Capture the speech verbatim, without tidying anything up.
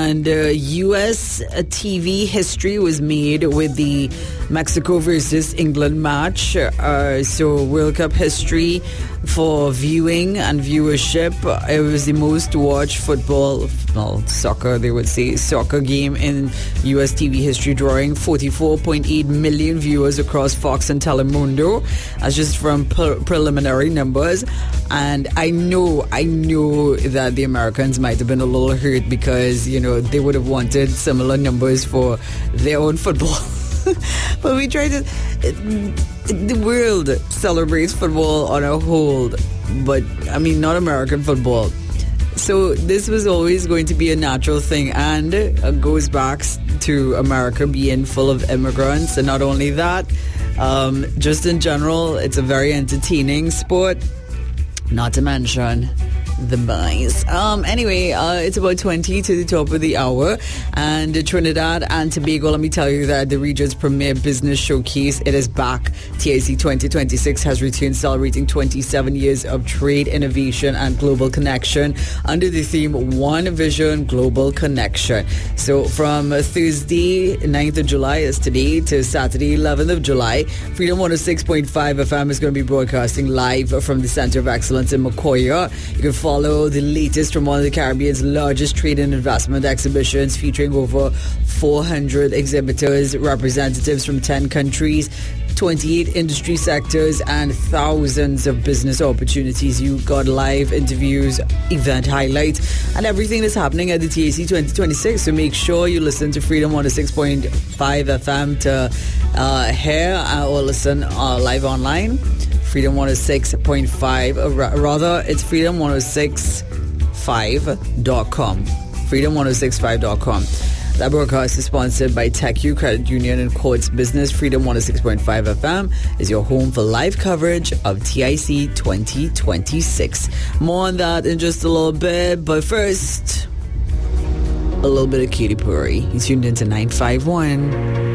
And uh, U S T V history was made with the Mexico versus England match. Uh, so World Cup history for viewing and viewership. It was the most watched football, well, soccer, they would say, soccer game in U S T V history, drawing forty-four point eight million viewers across Fox and Telemundo. That's just from pre- preliminary numbers. And I know, I know that the Americans might have been a little hurt because, you know, they would have wanted similar numbers for their own football. But we try to... The world celebrates football on a whole, but, I mean, not American football. So this was always going to be a natural thing, and it goes back to America being full of immigrants. And not only that, um, just in general, it's a very entertaining sport, not to mention the boys. Um, anyway, uh, it's about twenty to the top of the hour, and Trinidad and Tobago, let me tell you that the region's premier business showcase, it is back. T I C twenty twenty-six has returned, celebrating twenty-seven years of trade, innovation, and global connection under the theme One Vision, Global Connection. So from Thursday, ninth of July, is today, to Saturday, eleventh of July, Freedom one oh six point five F M is going to be broadcasting live from the Center of Excellence in Macoya. You can follow the latest from one of the Caribbean's largest trade and investment exhibitions, featuring over four hundred exhibitors, representatives from ten countries, twenty-eight industry sectors, and thousands of business opportunities. You got live interviews, event highlights, and everything that's happening at the T A C twenty twenty-six. So make sure you listen to Freedom one oh six point five F M to uh, hear or listen uh, live online. Freedom one oh six point five, or rather, it's freedom one oh six five dot com. freedom one oh six five dot com. That broadcast is sponsored by TechU Credit Union and Courts Business. Freedom one oh six point five F M is your home for live coverage of T I C twenty twenty-six. More on that in just a little bit, but first, a little bit of Katy Perry. You tuned into nine five one.